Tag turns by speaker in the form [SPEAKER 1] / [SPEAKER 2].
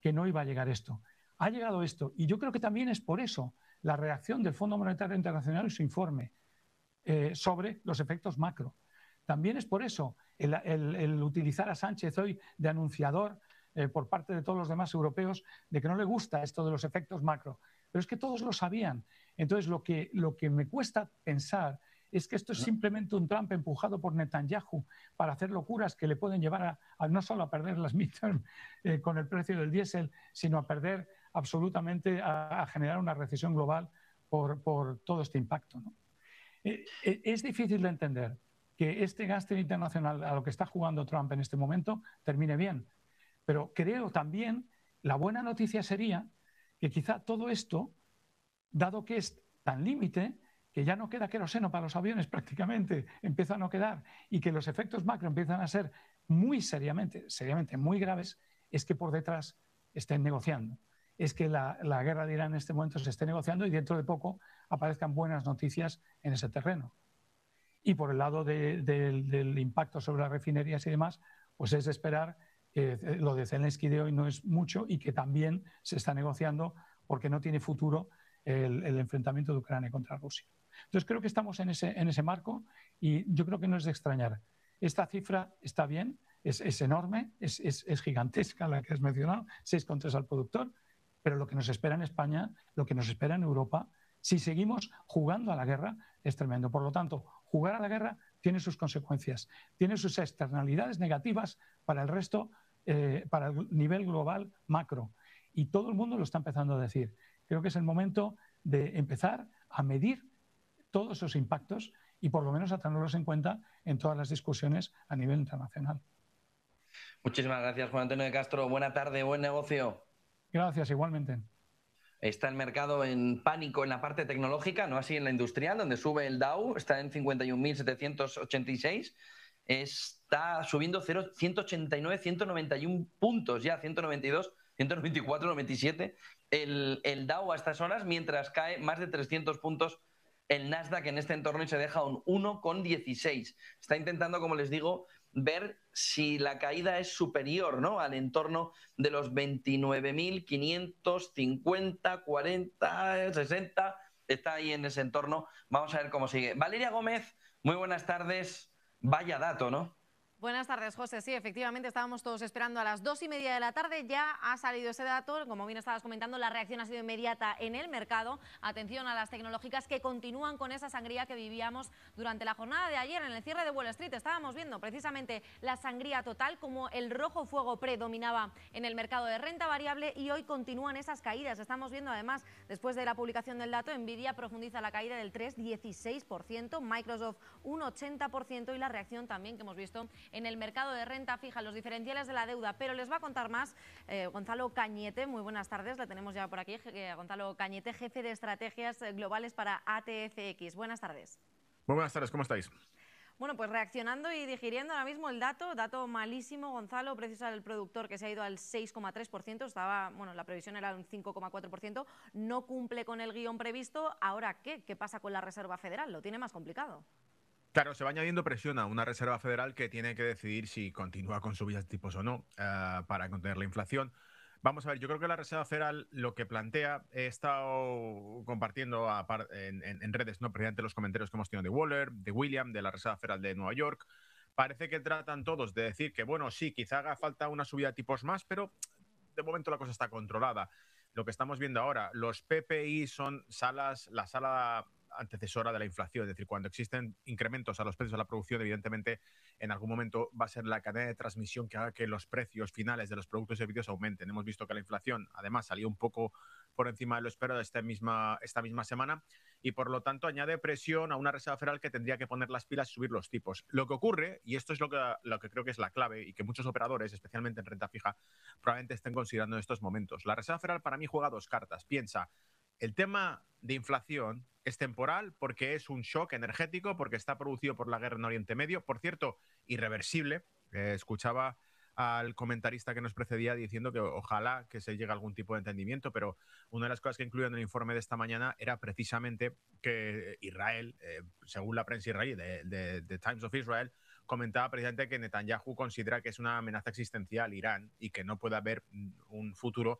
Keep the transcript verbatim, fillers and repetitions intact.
[SPEAKER 1] que no iba a llegar esto. Ha llegado esto, y yo creo que también es por eso la reacción del Fondo Monetario Internacional y su informe eh, sobre los efectos macro. También es por eso el, el, el utilizar a Sánchez hoy de anunciador eh, por parte de todos los demás europeos de que no le gusta esto de los efectos macro. Pero es que todos lo sabían. Entonces, lo que, lo que me cuesta pensar es que esto es simplemente un Trump empujado por Netanyahu para hacer locuras que le pueden llevar a, a no solo a perder las midterm eh, con el precio del diésel, sino a perder absolutamente, a, a generar una recesión global por, por todo este impacto, ¿no? Eh, eh, es difícil de entender que este gasto internacional a lo que está jugando Trump en este momento termine bien. Pero creo también, la buena noticia sería que quizá todo esto, dado que es tan límite, que ya no queda queroseno para los aviones prácticamente, empieza a no quedar, y que los efectos macro empiezan a ser muy seriamente, seriamente muy graves, es que por detrás estén negociando. Es que la, la guerra de Irán en este momento se esté negociando y dentro de poco aparezcan buenas noticias en ese terreno. Y por el lado de, de, del impacto sobre las refinerías y demás, pues es de esperar que lo de Zelensky de hoy no es mucho y que también se está negociando porque no tiene futuro el, el enfrentamiento de Ucrania contra Rusia. Entonces creo que estamos en ese, en ese marco y yo creo que no es de extrañar. Esta cifra está bien, es, es enorme, es, es, es gigantesca la que has mencionado, seis coma tres al productor, pero lo que nos espera en España, lo que nos espera en Europa, si seguimos jugando a la guerra, es tremendo. Por lo tanto, jugar a la guerra tiene sus consecuencias, tiene sus externalidades negativas para el resto, eh, para el nivel global macro. Y todo el mundo lo está empezando a decir. Creo que es el momento de empezar a medir todos esos impactos y por lo menos a tenerlos en cuenta en todas las discusiones a nivel internacional.
[SPEAKER 2] Muchísimas gracias, Juan Antonio de Castro. Buena tarde, buen negocio.
[SPEAKER 1] Gracias, igualmente.
[SPEAKER 2] Está el mercado en pánico en la parte tecnológica, no así en la industrial, donde sube el Dow, está en cincuenta y un mil setecientos ochenta y seis, está subiendo ciento ochenta y nueve, ciento noventa y uno puntos ya, ciento noventa y dos, ciento noventa y cuatro, noventa y siete, el, el Dow a estas horas, mientras cae más de trescientos puntos el Nasdaq en este entorno y se deja un uno coma dieciséis. Está intentando, como les digo, ver si la caída es superior, ¿no?, al entorno de los veintinueve mil quinientos cincuenta, cuarenta, sesenta. Está ahí en ese entorno. Vamos a ver cómo sigue. Valeria Gómez, muy buenas tardes. Vaya dato, ¿no?
[SPEAKER 3] Buenas tardes, José. Sí, efectivamente, estábamos todos esperando a las dos y media de la tarde. Ya ha salido ese dato. Como bien estabas comentando, la reacción ha sido inmediata en el mercado. Atención a las tecnológicas que continúan con esa sangría que vivíamos durante la jornada de ayer en el cierre de Wall Street. Estábamos viendo precisamente la sangría total, como el rojo fuego predominaba en el mercado de renta variable y hoy continúan esas caídas. Estamos viendo además, después de la publicación del dato, Nvidia profundiza la caída del tres coma dieciséis por ciento, Microsoft un ochenta por ciento y la reacción también que hemos visto en el mercado de renta fija, los diferenciales de la deuda. Pero les va a contar más eh, Gonzalo Cañete. Muy buenas tardes, le tenemos ya por aquí. Eh, Gonzalo Cañete, jefe de estrategias globales para A T F X. Buenas tardes.
[SPEAKER 4] Muy buenas tardes, ¿cómo estáis?
[SPEAKER 3] Bueno, pues reaccionando y digiriendo ahora mismo el dato, dato malísimo, Gonzalo, precios al productor que se ha ido al seis coma tres por ciento, estaba, bueno, la previsión era un cinco coma cuatro por ciento, no cumple con el guión previsto. ¿Ahora qué? ¿Qué pasa con la Reserva Federal? Lo tiene más complicado.
[SPEAKER 4] Claro, se va añadiendo presión a una Reserva Federal que tiene que decidir si continúa con subidas de tipos o no uh, para contener la inflación. Vamos a ver, yo creo que la Reserva Federal lo que plantea, he estado compartiendo a par, en, en, en redes, ¿no?, precisamente los comentarios que hemos tenido de Waller, de William, de la Reserva Federal de Nueva York. Parece que tratan todos de decir que, bueno, sí, quizá haga falta una subida de tipos más, pero de momento la cosa está controlada. Lo que estamos viendo ahora, los P P I son salas, la sala antecesora de la inflación, es decir, cuando existen incrementos a los precios de la producción, evidentemente en algún momento va a ser la cadena de transmisión que haga que los precios finales de los productos y servicios aumenten. Hemos visto que la inflación además salió un poco por encima de lo esperado esta misma, esta misma semana y por lo tanto añade presión a una Reserva Federal que tendría que poner las pilas y subir los tipos. Lo que ocurre, y esto es lo que, lo que creo que es la clave y que muchos operadores, especialmente en renta fija, probablemente estén considerando en estos momentos. La Reserva Federal para mí juega dos cartas. Piensa, el tema de inflación es temporal porque es un shock energético, porque está producido por la guerra en Oriente Medio. Por cierto, irreversible. Eh, escuchaba al comentarista que nos precedía diciendo que ojalá que se llegue a algún tipo de entendimiento, pero una de las cosas que incluían en el informe de esta mañana era precisamente que Israel, eh, según la prensa israelí de, de, de Times of Israel, comentaba precisamente que Netanyahu considera que es una amenaza existencial Irán y que no puede haber un futuro